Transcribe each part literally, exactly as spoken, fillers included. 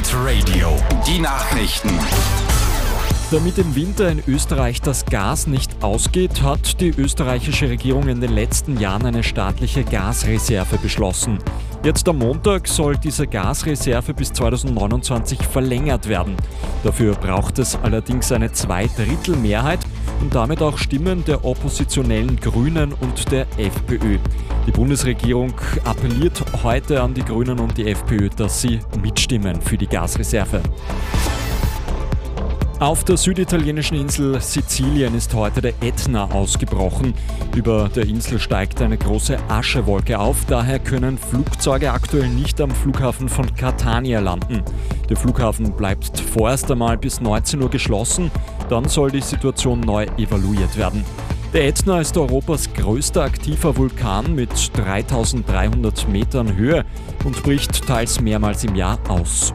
Pirate Radio, die Nachrichten. Damit im Winter in Österreich das Gas nicht ausgeht, hat die österreichische Regierung in den letzten Jahren eine staatliche Gasreserve beschlossen. Jetzt am Montag soll diese Gasreserve bis zweitausendneunundzwanzig verlängert werden. Dafür braucht es allerdings eine Zweidrittelmehrheit und damit auch Stimmen der oppositionellen Grünen und der FPÖ. Die Bundesregierung appelliert heute an die Grünen und die FPÖ, dass sie mitstimmen für die Gasreserve. Auf der süditalienischen Insel Sizilien ist heute der Ätna ausgebrochen. Über der Insel steigt eine große Aschewolke auf, daher können Flugzeuge aktuell nicht am Flughafen von Catania landen. Der Flughafen bleibt vorerst einmal bis neunzehn Uhr geschlossen, dann soll die Situation neu evaluiert werden. Der Ätna ist Europas größter aktiver Vulkan mit dreitausenddreihundert Metern Höhe und bricht teils mehrmals im Jahr aus.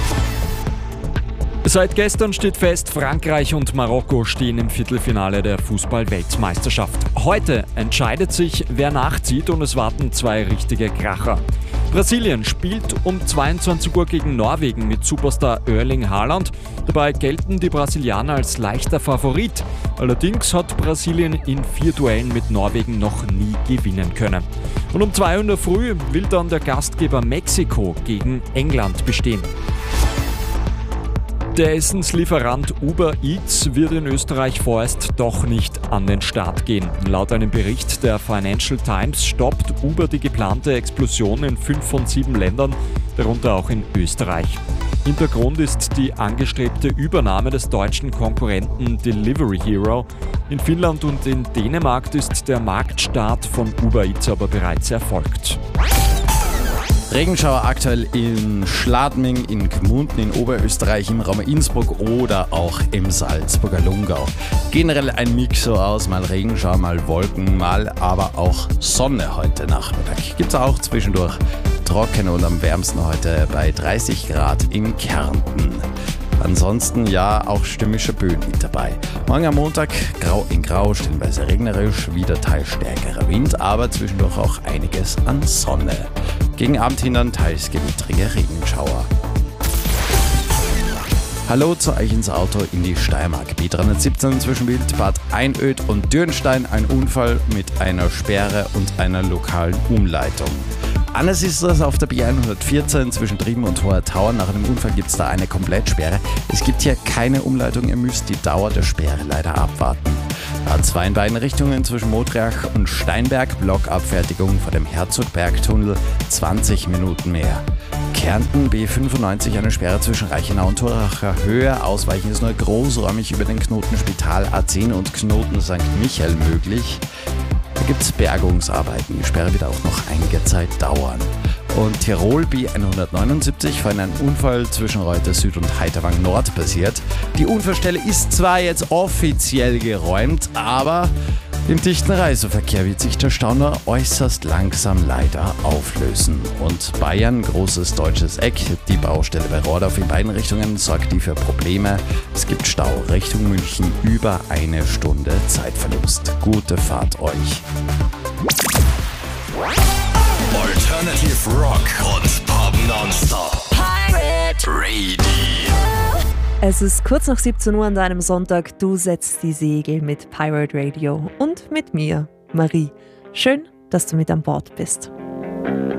Seit gestern steht fest, Frankreich und Marokko stehen im Viertelfinale der Fußball-Weltmeisterschaft. Heute entscheidet sich, wer nachzieht, und es warten zwei richtige Kracher. Brasilien spielt um zweiundzwanzig Uhr gegen Norwegen mit Superstar Erling Haaland. Dabei gelten die Brasilianer als leichter Favorit. Allerdings hat Brasilien in vier Duellen mit Norwegen noch nie gewinnen können. Und um zwei Uhr in der Früh will dann der Gastgeber Mexiko gegen England bestehen. Der Essenslieferant Uber Eats wird in Österreich vorerst doch nicht an den Start gehen. Laut einem Bericht der Financial Times stoppt Uber die geplante Explosion in fünf von sieben Ländern, darunter auch in Österreich. Hintergrund ist die angestrebte Übernahme des deutschen Konkurrenten Delivery Hero. In Finnland und in Dänemark ist der Marktstart von Uber Eats aber bereits erfolgt. Regenschauer aktuell in Schladming, in Gmunden, in Oberösterreich, im Raum Innsbruck oder auch im Salzburger Lungau. Generell ein Mix so aus, mal Regenschauer, mal Wolken, mal aber auch Sonne heute Nachmittag. Gibt es auch zwischendurch trocken und am wärmsten heute bei dreißig Grad in Kärnten. Ansonsten ja auch stürmische Böen mit dabei. Morgen am Montag grau in grau, stellenweise regnerisch, wieder teils stärkerer Wind, aber zwischendurch auch einiges an Sonne. Gegen Abend hin dann teils gewittrige Regenschauer. Hallo zu euch ins Auto in die Steiermark. B dreihundertsiebzehn zwischen Wildbad Einöd und Dürnstein, ein Unfall mit einer Sperre und einer lokalen Umleitung. Anders ist das auf der B hundertvierzehn zwischen Trieben und Hoher Tauern. Nach einem Unfall gibt es da eine Komplettsperre. Es gibt hier keine Umleitung, ihr müsst die Dauer der Sperre leider abwarten. A zwei in beiden Richtungen zwischen Modrach und Steinberg, Blockabfertigung vor dem Herzogbergtunnel, zwanzig Minuten mehr. Kärnten B fünfundneunzig, eine Sperre zwischen Reichenau und Turracher Höhe. Ausweichen ist nur großräumig über den Knoten Spital A zehn und Knoten Sankt Michael möglich. Da gibt es Bergungsarbeiten. Die Sperre wird auch noch einige Zeit dauern. Und Tirol B hundertneunundsiebzig, vor einem Unfall zwischen Reuter Süd und Heiterwang Nord passiert. Die Unfallstelle ist zwar jetzt offiziell geräumt, aber im dichten Reiseverkehr wird sich der Stau nur äußerst langsam leider auflösen. Und Bayern, großes deutsches Eck, die Baustelle bei Rordorf in beiden Richtungen sorgt die für Probleme. Es gibt Stau Richtung München, über eine Stunde Zeitverlust. Gute Fahrt euch. Alternative Rock und Pop Nonstop. Pirate Radio. Es ist kurz nach siebzehn Uhr an deinem Sonntag. Du setzt die Segel mit Pirate Radio und mit mir, Marie. Schön, dass du mit an Bord bist.